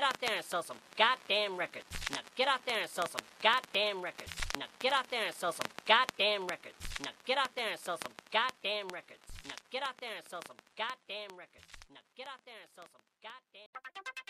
out there and sell some goddamn records. Now get out there and sell some goddamn records. Now get out there and sell some goddamn records. Now get out there and sell some goddamn records. Now get out there and sell some goddamn records. Now get out there and sell some goddamn